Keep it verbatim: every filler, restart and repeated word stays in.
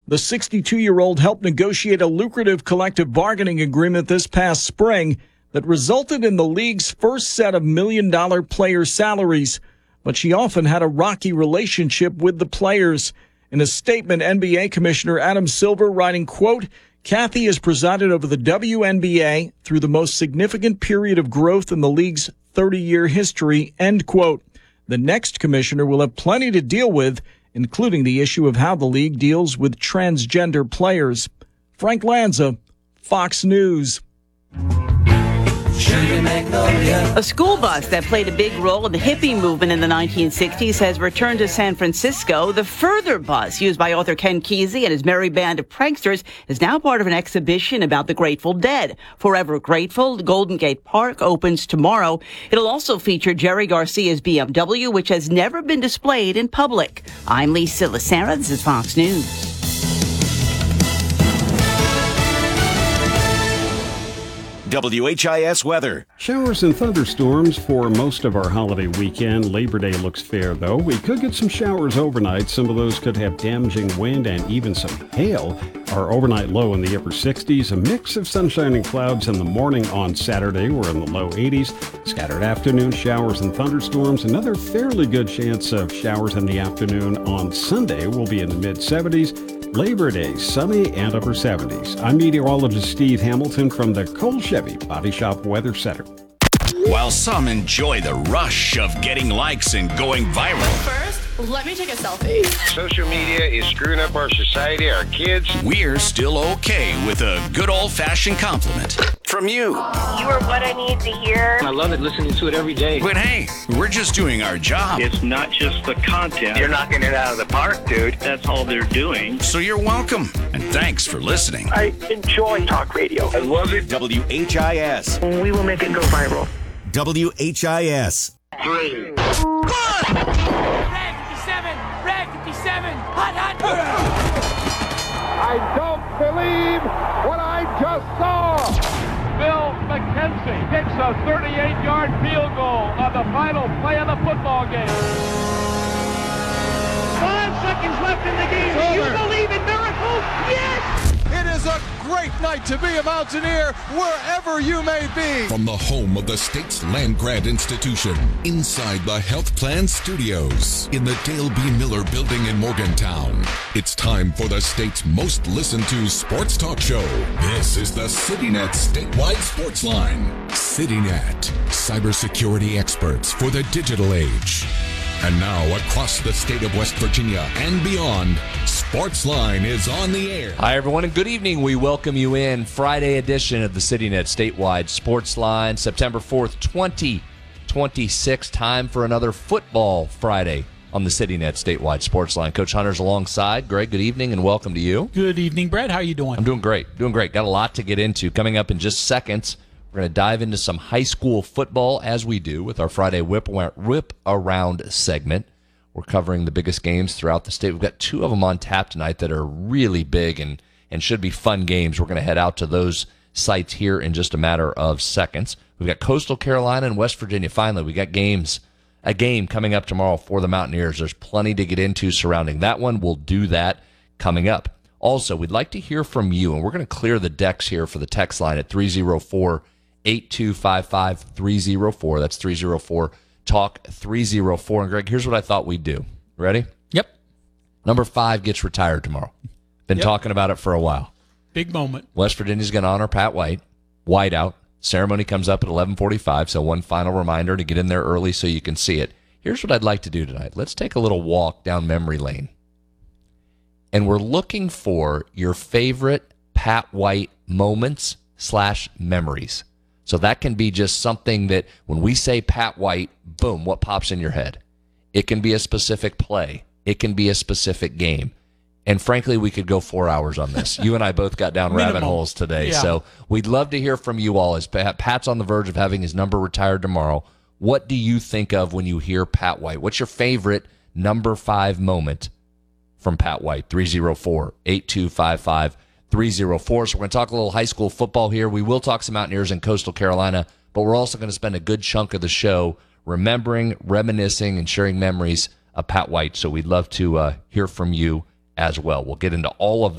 The sixty-two-year-old helped negotiate a lucrative collective bargaining agreement this past spring that resulted in the league's first set of million-dollar player salaries. But she often had a rocky relationship with the players. In a statement, N B A Commissioner Adam Silver writing, quote, Kathy has presided over the W N B A through the most significant period of growth in the league's thirty-year history, end quote. The next commissioner will have plenty to deal with, including the issue of how the league deals with transgender players. Frank Lanza, Fox News. A school bus that played a big role in the hippie movement in the nineteen sixties has returned to San Francisco. The Further bus, used by author Ken Kesey and his merry band of pranksters, is now part of an exhibition about the Grateful Dead. Forever Grateful, Golden Gate Park opens tomorrow. It'll also feature Jerry Garcia's B M W, which has never been displayed in public. I'm Lisa Lacera. This is Fox News. W H I S weather. Showers and thunderstorms for most of our holiday weekend. Labor Day looks fair, though. We could get some showers overnight. Some of those could have damaging wind and even some hail. Our overnight low in the upper sixties. A mix of sunshine and clouds in the morning on Saturday. We're in the low eighties. Scattered afternoon showers and thunderstorms. Another fairly good chance of showers in the afternoon on Sunday. We'll be in the mid seventies. Labor Day, sunny and upper seventies. I'm meteorologist Steve Hamilton from the Cole Chevy Body Shop Weather Center. While some enjoy the rush of getting likes and going viral, First, let me take a selfie. Social media is screwing up our society, our kids. we're still okay with a good old-fashioned compliment from you. You are what I need to hear. I love it, listening to it every day. But hey, we're just doing our job. It's not just the content. You're knocking it out of the park, dude. That's all they're doing. So you're welcome, and thanks for listening. I enjoy talk radio. I love it. W H I S. We will make it go viral. W H I S. Three. Red fifty-seven! Red fifty-seven! Hot, hot! I don't believe what I just saw! Bill McKenzie hits a thirty-eight-yard field goal on the final play of the football game. Five seconds left in the game. Do you believe in miracles? Yes! It is a great night to be a Mountaineer wherever you may be. From the home of the state's land grant institution, inside the Health Plan Studios, in the Dale B. Miller Building in Morgantown, it's time for the state's most listened to sports talk show. This is the CityNet Statewide Sports Line. CityNet, cybersecurity experts for the digital age. And now, across the state of West Virginia and beyond, Sportsline is on the air. Hi, everyone, and good evening. We welcome you in Friday edition of the CityNet Statewide Sportsline, September fourth, twenty twenty-six. Time for another football Friday on the CityNet Statewide Sportsline. Coach Hunter's alongside. Greg, good evening, and welcome to you. Good evening, Brad. How are you doing? I'm doing great. Doing great. Got a lot to get into. Coming up in just seconds, we're going to dive into some high school football, as we do with our Friday Whip Whip Around segment. We're covering the biggest games throughout the state. We've got two of them on tap tonight that are really big and, and should be fun games. We're going to head out to those sites here in just a matter of seconds. We've got Coastal Carolina and West Virginia. Finally, we got games, a game coming up tomorrow for the Mountaineers. There's plenty to get into surrounding that one. We'll do that coming up. Also, we'd like to hear from you, and we're going to clear the decks here for the text line at three oh four, eight two five five, three oh four. That's three oh four, talk three oh four. And Greg, here's what I thought we'd do. Ready? Yep. Number five gets retired tomorrow. Been Yep. talking about it for a while. Big moment. West Virginia's going to honor Pat White. White out. Ceremony comes up at eleven forty-five, so one final reminder to get in there early so you can see it. Here's what I'd like to do tonight. Let's take a little walk down memory lane. And we're looking for your favorite Pat White moments slash memories. So that can be just something that when we say Pat White, boom, what pops in your head? It can be a specific play. It can be a specific game. And frankly, we could go four hours on this. You and I both got down rabbit holes today. Yeah. So we'd love to hear from you all. As Pat's on the verge of having his number retired tomorrow, what do you think of when you hear Pat White? What's your favorite number five moment from Pat White? three oh four, eight two five five, three oh four. So we're going to talk a little high school football here. We will talk some Mountaineers in Coastal Carolina, but we're also going to spend a good chunk of the show remembering, reminiscing, and sharing memories of Pat White. So we'd love to uh, hear from you as well. We'll get into all of